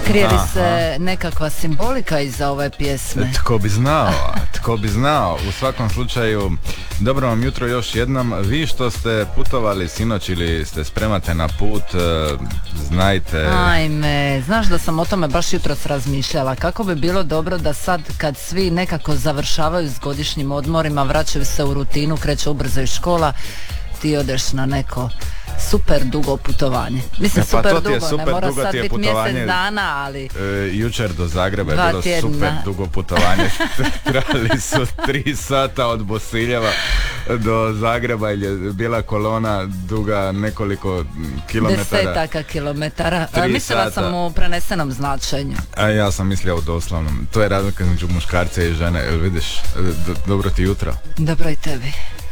Krije li se nekakva simbolika iza ove pjesme? Tko bi znao. U svakom slučaju, dobro vam jutro još jednom. Vi što ste putovali sinoć ili ste spremate na put, znajte... Ajme, znaš da sam o tome baš jutros razmišljala. Kako bi bilo dobro da sad kad svi nekako završavaju s godišnjim odmorima, vraćaju se u rutinu, kreće ubrzo iz škola, ti odeš na neko super dugo putovanje. Mislim, super dugo, ne mora sad biti mjesec dana, ali... Jučer do Zagreba je bilo super dugo putovanje. Trajali su 3 sata od Bosiljeva do Zagreba, jer je bila kolona duga nekoliko kilometara. Desetaka kilometara. Mislila sam u prenesenom značenju. A ja sam mislio u doslovnom. To je razlika između muškarca i žene. Vidiš, dobro ti jutro. Dobro i tebi.